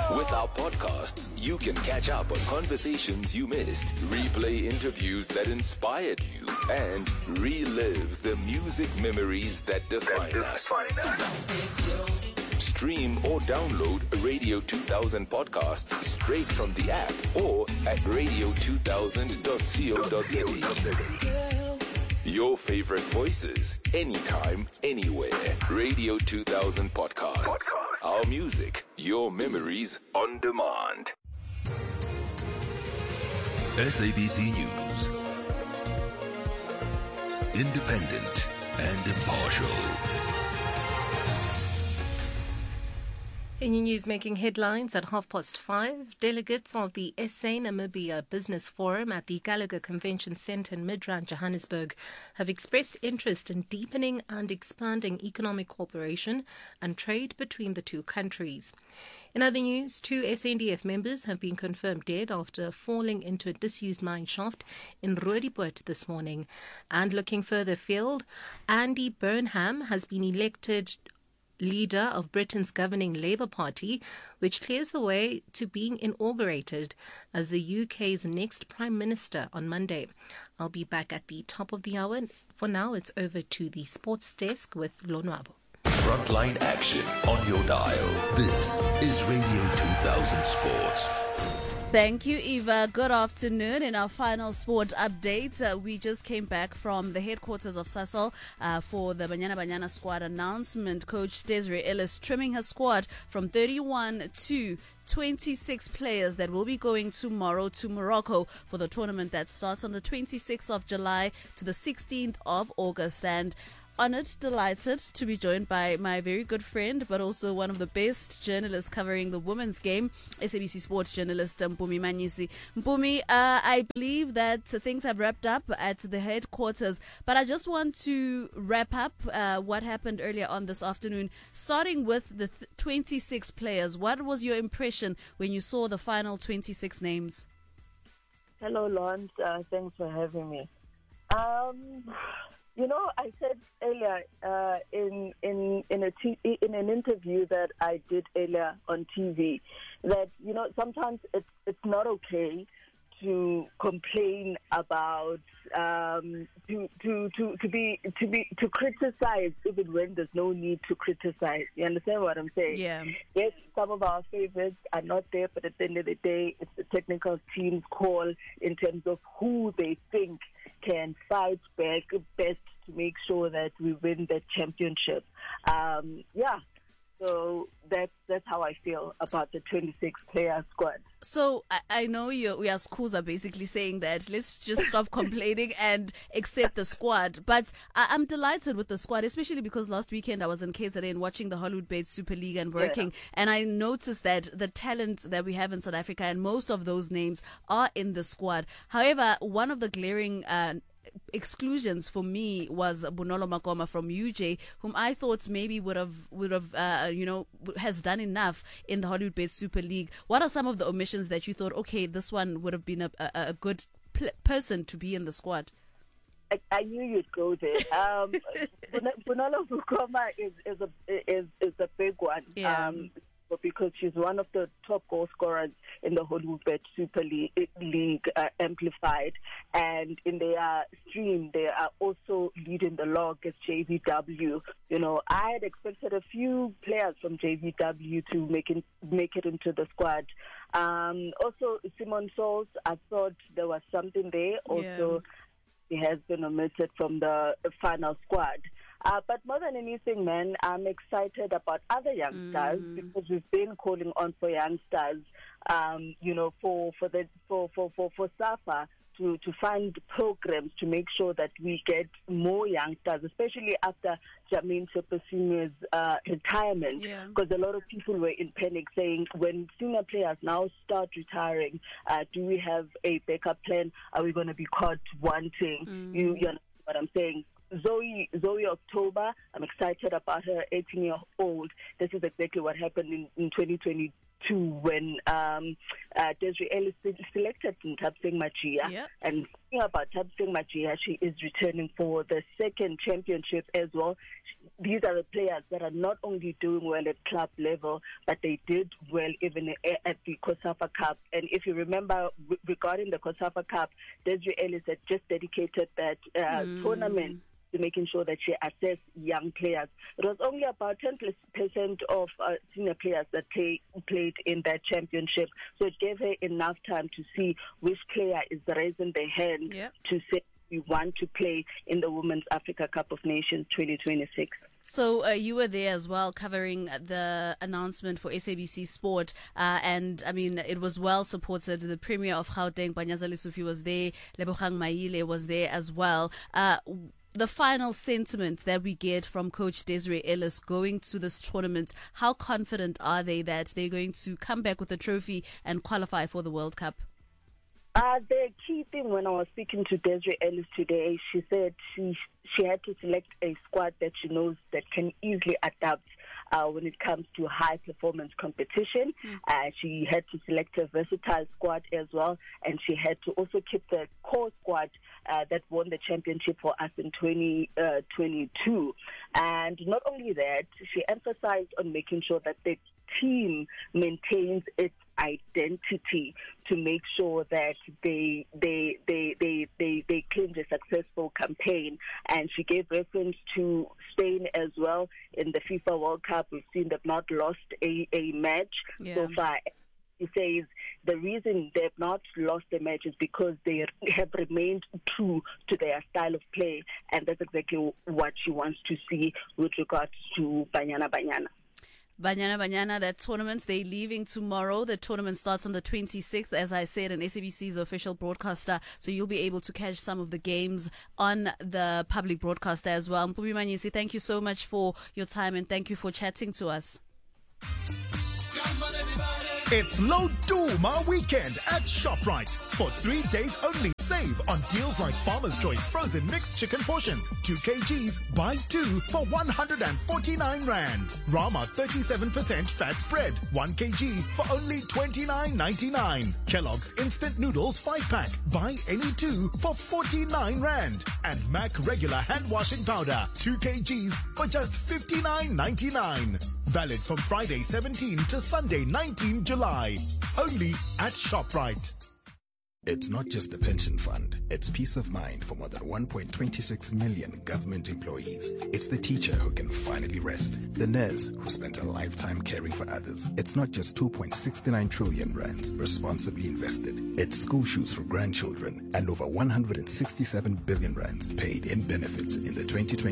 With our podcasts, you can catch up on conversations you missed, replay interviews that inspired you, and relive the music memories that define us. Stream or download Radio 2000 podcasts straight from the app or at radio2000.co.za. Your favorite voices, anytime, anywhere. Radio 2000 podcasts. Our music, your memories on demand. SABC News. Independent and impartial. In your news making headlines at 5:30, delegates of the SA Namibia Business Forum at the Gallagher Convention Centre in Midrand, Johannesburg, have expressed interest in deepening and expanding economic cooperation and trade between the two countries. In other news, 2 SANDF members have been confirmed dead after falling into a disused mine shaft in Roodepoort this morning. And looking further afield, Andy Burnham has been elected leader of Britain's governing Labour Party, which clears the way to being inaugurated as the UK's next Prime Minister on Monday. I'll be back at the top of the hour. For now, it's over to the sports desk with Lonwabo. Frontline action on your dial. This is Radio 2000 Sports. Thank you, Eva. Good afternoon. In our final sport update, we just came back from the headquarters of Sasol for the Banyana Banyana squad announcement. Coach Desiree Ellis trimming her squad from 31 to 26 players that will be going tomorrow to Morocco for the tournament that starts on the 26th of July to the 16th of August. And honored, delighted to be joined by my very good friend, but also one of the best journalists covering the women's game, SABC Sports journalist Mpumi Manyisi. Mpumi, I believe that things have wrapped up at the headquarters, but I just want to wrap up what happened earlier on this afternoon, starting with the 26 players. What was your impression when you saw the final 26 names? Hello, Lawrence. Thanks for having me. You know, I said earlier in an interview that I did earlier on TV that, you know, sometimes it's not okay to complain about to criticize even when there's no need to criticize. You understand what I'm saying? Yeah. Yes, some of our favorites are not there, but at the end of the day, it's the technical team's call in terms of who they think can fight back best to make sure that we win the championship. So that's how I feel about the 26-player squad. So I know we are schools are basically saying that let's just stop complaining and accept the squad. But I'm delighted with the squad, especially because last weekend I was in KZN watching the Hollywood Base Super League and working, and I noticed that the talent that we have in South Africa and most of those names are in the squad. However, one of the glaring exclusions for me was Bonolo Makoma from UJ, whom I thought maybe would have has done enough in the Hollywood Based Super League. What are some of the omissions that you thought, okay, this one would have been a good person to be in the squad? I knew you'd go there. Bonolo Makoma is a big one. Yeah. Because she's one of the top goal scorers in the Hollywood Bet Super League Amplified, and in their stream they are also leading the log as JVW. You know, I had expected a few players from JVW to make it into the squad. Also, Simon Souls, I thought there was something there. Also, he has been omitted from the final squad. But more than anything, man, I'm excited about other youngsters because we've been calling on for youngsters, for SAFA to fund programs to make sure that we get more youngsters, especially after Jermaine Sepe-Senior's retirement, because a lot of people were in panic saying, when senior players now start retiring, do we have a backup plan? Are we going to be caught wanting? You know what I'm saying? Zoe October, I'm excited about her, 18-year-old. This is exactly what happened in 2022 when Desiree Ellis selected Nthabiseng Majia. Yep. And speaking about Nthabiseng Majia, she is returning for the second championship as well. These are the players that are not only doing well at club level, but they did well even at the COSAFA Cup. And if you remember, regarding the COSAFA Cup, Desiree Ellis had just dedicated that tournament to making sure that she assessed young players. It was only about 10% of senior players that played in that championship. So it gave her enough time to see which player is raising their hand to say we want to play in the Women's Africa Cup of Nations 2026. So you were there as well covering the announcement for SABC Sport and I mean it was well supported. The Premier of Gauteng, Panyaza Lesufi, was there. Lebogang Maile was there as well. The final sentiment that we get from Coach Desiree Ellis going to this tournament, how confident are they that they're going to come back with a trophy and qualify for the World Cup? The key thing when I was speaking to Desiree Ellis today, she said she had to select a squad that she knows that can easily adapt when it comes to high performance competition. She had to select a versatile squad as well, and she had to also keep the core squad that won the championship for us in 2022. And not only that, she emphasized on making sure that the team maintains its identity to make sure that they claim a successful campaign. And she gave reference to Spain as well. In the FIFA World Cup, we've seen they've not lost a match so far. He says the reason they've not lost the match is because they have remained true to their style of play, and that's exactly what she wants to see with regards to Banyana Banyana. Banyana, that tournament, they're leaving tomorrow. The tournament starts on the 26th, as I said, and SABC's official broadcaster. So you'll be able to catch some of the games on the public broadcaster as well. Mpumi Manyisi, thank you so much for your time and thank you for chatting to us. It's Low Duma weekend at ShopRite. For 3 days only, save on deals like Farmer's Choice frozen mixed chicken portions, 2 kgs, buy 2 for 149 Rand. Rama 37% fat spread, 1 kg for only 29.99. Kellogg's instant noodles 5-pack, buy any 2 for 49 Rand. And Mac regular hand washing powder, 2 kgs for just 59.99. Valid from Friday 17 to Sunday 19 July. Only at ShopRite. It's not just a pension fund. It's peace of mind for more than 1.26 million government employees. It's the teacher who can finally rest. The nurse who spent a lifetime caring for others. It's not just 2.69 trillion rands responsibly invested. It's school shoes for grandchildren and over 167 billion rands paid in benefits in the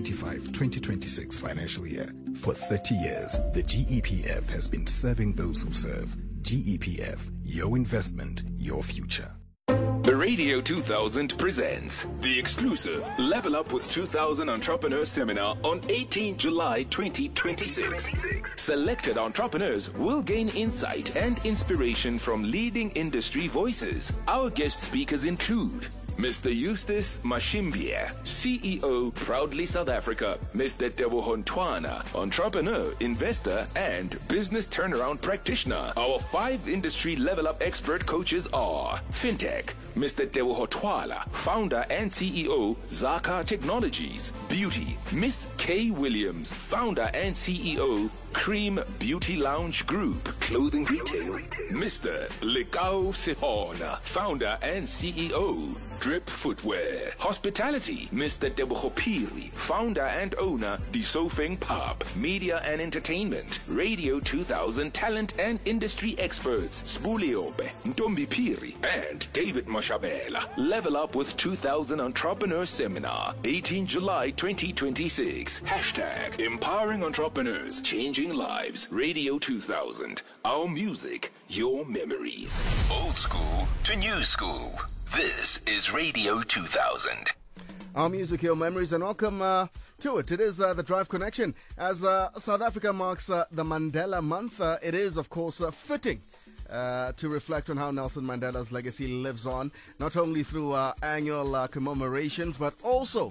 2025-2026 financial year. For 30 years, the GEPF has been serving those who serve. GEPF, your investment, your future. Radio 2000 presents the exclusive Level Up with 2000 Entrepreneur Seminar on 18 July 2026. Selected entrepreneurs will gain insight and inspiration from leading industry voices. Our guest speakers include Mr. Eustace Mashimbia, CEO, Proudly South Africa. Mr. Teboho Ntwana, entrepreneur, investor, and business turnaround practitioner. Our 5 industry level up expert coaches are FinTech, Mr. Teboho Ntwana, founder and CEO, Zaka Technologies. Beauty, Miss Kay Williams, founder and CEO, Cream Beauty Lounge Group. Clothing retail, Mr. Lekao Sihona, founder and CEO, Drip Footwear. Hospitality, Mr. Teboho Piri, founder and owner, Disofeng Pub. Media and entertainment, Radio 2000 talent and industry experts, Spuliobe, Ntombi Piri, and David Mashabela. Level Up with 2000 Entrepreneur Seminar, 18 July 2026. Hashtag Empowering Entrepreneurs, Changing Lives. Radio 2000. Our music, your memories. Old school to new school. This is Radio 2000. Our music, your memories, and welcome to it. It is the Drive Connection. As South Africa marks the Mandela Month, it is, of course, fitting to reflect on how Nelson Mandela's legacy lives on, not only through annual commemorations, but also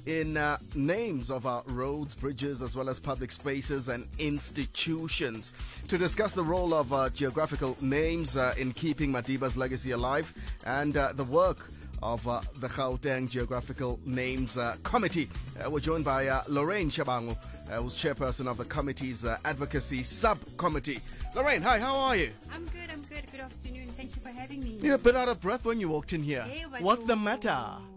in names of our roads, bridges, as well as public spaces and institutions. To discuss the role of geographical names in keeping Madiba's legacy alive and the work of the Gauteng Geographical Names Committee, we're joined by Lorraine Shabangu, who's chairperson of the committee's advocacy subcommittee. Lorraine, hi, how are you? I'm good. Good afternoon. Thank you for having me. You're a bit out of breath when you walked in here. Hey, what's the matter?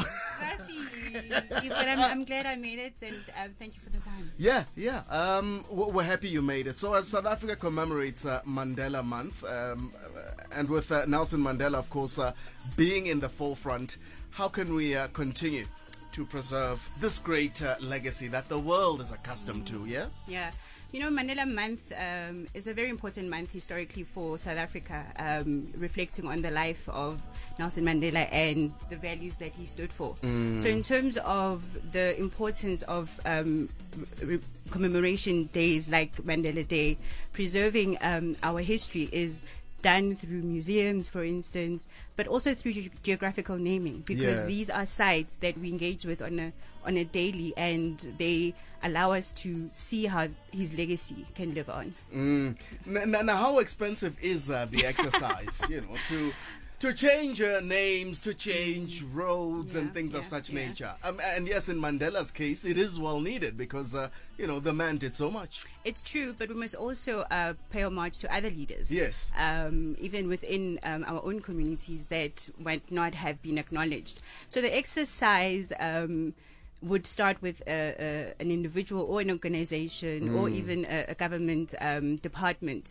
But I'm glad I made it, and thank you for the time. Yeah. We're happy you made it. So as South Africa commemorates Mandela Month, and with Nelson Mandela, of course, being in the forefront, how can we continue to preserve this great legacy that the world is accustomed to, yeah? Yeah. You know, Mandela Month is a very important month historically for South Africa, reflecting on the life of Nelson Mandela and the values that he stood for. So in terms of the importance of commemoration days like Mandela Day, preserving our history is done through museums, for instance, but also through geographical naming, because these are sites that we engage with on a daily, and they allow us to see how his legacy can live on. Now, how expensive is the exercise, to change names, to change roads and things of such nature? And yes, in Mandela's case, it is well needed because, the man did so much. It's true, but we must also pay homage to other leaders. Yes. Even within our own communities that might not have been acknowledged. So the exercise would start with an individual or an organization or even a government department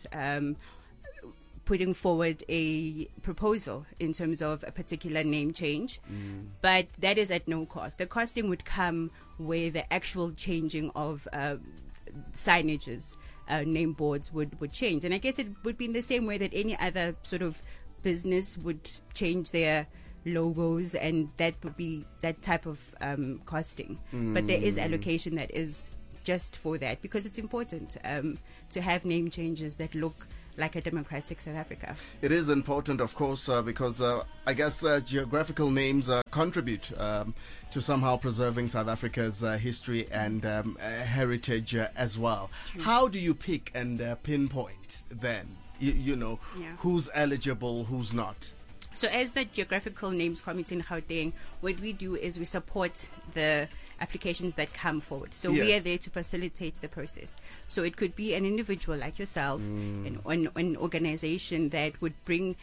putting forward a proposal in terms of a particular name change, but that is at no cost. The costing would come where the actual changing of signages, name boards would change. And I guess it would be in the same way that any other sort of business would change their logos, and that would be that type of costing. But there is allocation that is just for that, because it's important to have name changes that look like a democratic South Africa. It is important, of course, because I guess geographical names contribute to somehow preserving South Africa's history and heritage as well. True. How do you pick and pinpoint then, who's eligible, who's not? So as the Geographical Names Committee in Gauteng, what we do is we support the applications that come forward. So we are there to facilitate the process. So it could be an individual like yourself, an organization that would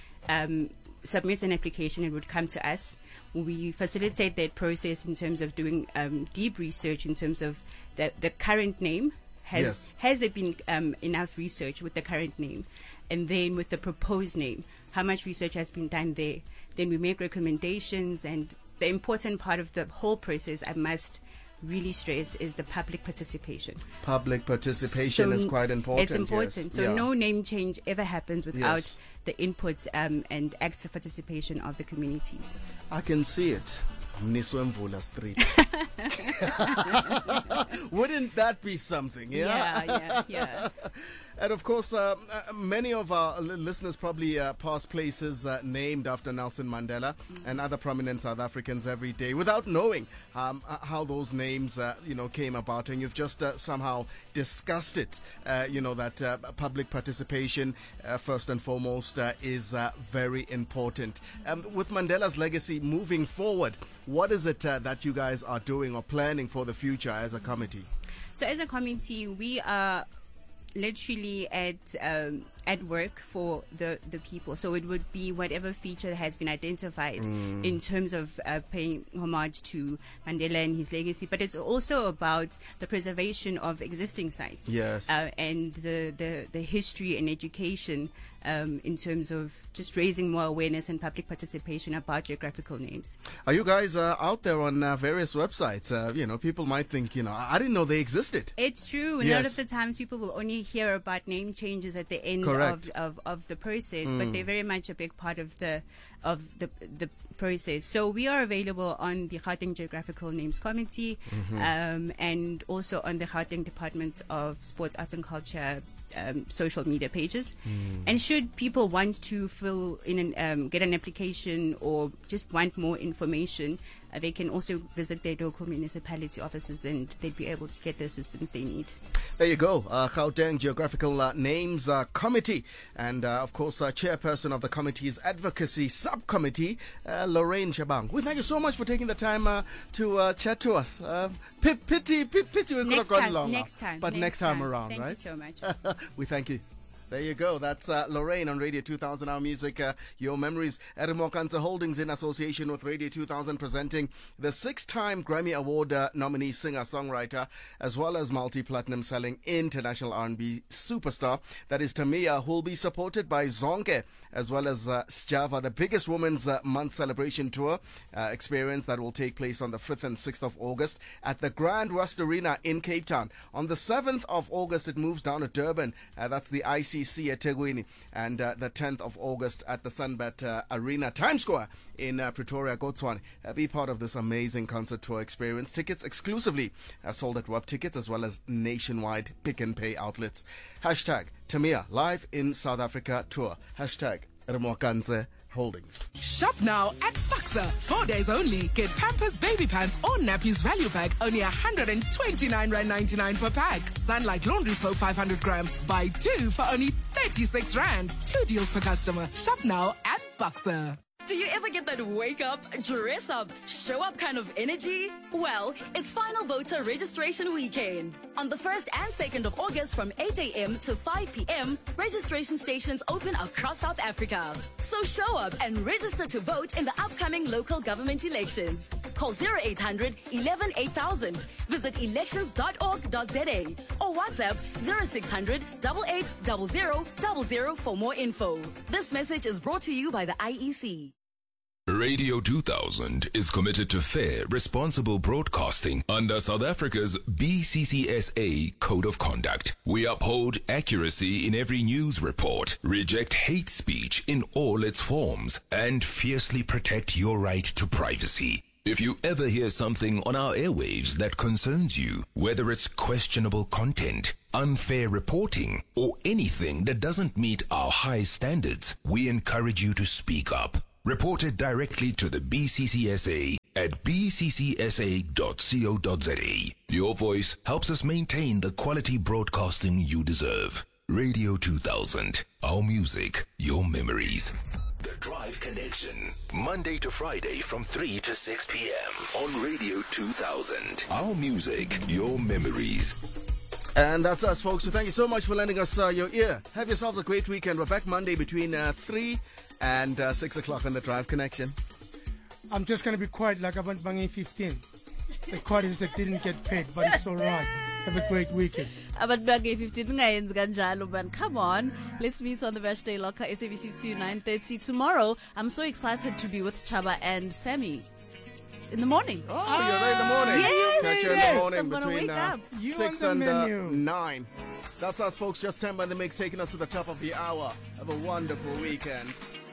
submit an application and would come to us. We facilitate that process in terms of doing deep research in terms of the current name. Has there been enough research with the current name? And then with the proposed name, how much research has been done there? Then we make recommendations, and the important part of the whole process, I must really stress, is the public participation. Public participation is quite important. It's important. Yes. So no name change ever happens without the input and active participation of the communities. I can see it. Niswemvula Street. Wouldn't that be something? Yeah. And of course, many of our listeners probably pass places named after Nelson Mandela and other prominent South Africans every day without knowing how those names came about. And you've just somehow discussed it, that public participation, first and foremost, is very important. With Mandela's legacy moving forward, what is it that you guys are doing or planning for the future as a committee? So as a committee, we are literally at work for the people. So it would be whatever feature has been identified in terms of paying homage to Mandela and his legacy. But it's also about the preservation of existing sites. Yes. And the history and education in terms of just raising more awareness and public participation about geographical names. Are you guys out there on various websites? People might think, I didn't know they existed. It's true. A lot of the times people will only hear about name changes at the end of the process, but they're very much a big part of the process. So we are available on the Gauteng Geographical Names Committee and also on the Gauteng Department of Sports, Arts and Culture social media pages. And should people want to fill in get an application or just want more information, they can also visit their local municipality offices and they'd be able to get the assistance they need. There you go, Gauteng Geographical Names Committee, and of course, chairperson of the committee's advocacy subcommittee, Lorraine Shabang. We thank you so much for taking the time to chat to us. Pity we could have gone longer. Next time around, thank right? Thank you so much. We thank you. There you go. That's Lorraine on Radio 2000, Our Music, Your Memories. Erimokansa Holdings in association with Radio 2000 presenting the 6-time Grammy Award nominee singer-songwriter as well as multi-platinum selling international R&B superstar. That is Tamia, who will be supported by Zonke as well as Sjava, the biggest Women's Month celebration tour experience that will take place on the 5th and 6th of August at the Grand West Arena in Cape Town. On the 7th of August, it moves down to Durban. That's the ICC at Teguini, and the 10th of August at the Sunbet Arena Times Square in Pretoria, Botswana. Be part of this amazing concert tour experience. Tickets exclusively sold at Web Tickets as well as nationwide Pick and Pay outlets. Hashtag Tamia Live in South Africa Tour. Hashtag Erimokansa Holdings. Shop now at Faxa. 4 days only. Get Pampers Baby Pants or Nappies Value Pack, only 129 Rand 99 per pack. Sunlight Laundry Soap 500 gram. Buy 2 for only 36 Rand. 2 deals per customer. Shop now at Faxa. Do you ever get that wake up, dress up, show up kind of energy? Well, it's Final Voter Registration Weekend. On the 1st and 2nd of August from 8 a.m. to 5 p.m., registration stations open across South Africa. So show up and register to vote in the upcoming local government elections. Call 0800 11 8000. Visit elections.org.za or WhatsApp 0600 8800 00 for more info. This message is brought to you by the IEC. Radio 2000 is committed to fair, responsible broadcasting under South Africa's BCCSA Code of Conduct. We uphold accuracy in every news report, reject hate speech in all its forms, and fiercely protect your right to privacy. If you ever hear something on our airwaves that concerns you, whether it's questionable content, unfair reporting, or anything that doesn't meet our high standards, we encourage you to speak up. Report it directly to the BCCSA at bccsa.co.za. Your voice helps us maintain the quality broadcasting you deserve. Radio 2000, our music, your memories. The Drive Connection, Monday to Friday from 3 to 6 p.m. on Radio 2000. Our music, your memories. And that's us, folks. So thank you so much for lending us your ear. Have yourselves a great weekend. We're back Monday between 3 and 6 o'clock on the Drive Connection. I'm just going to be quiet like about banging 15. The quarters that didn't get paid, but it's all right. Have a great weekend. About banging 15 ngayenzi kanjalo, man. Come on. Let's meet on the Birthday Locker, SABC2 9:30 tomorrow. I'm so excited to be with Chaba and Sammy. In the morning. Oh, you're there in the morning. Yes. Catch you in the morning I'm gonna between wake up. 6 and 9. That's us, folks. Just 10 by the mix, taking us to the top of the hour. Have a wonderful weekend.